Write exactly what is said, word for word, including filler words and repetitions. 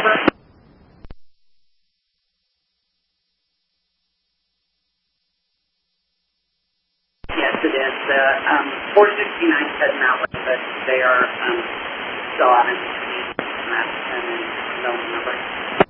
number? Yes, it is. The um, four sixty-nine Fed Mountain, but they are um, still on it.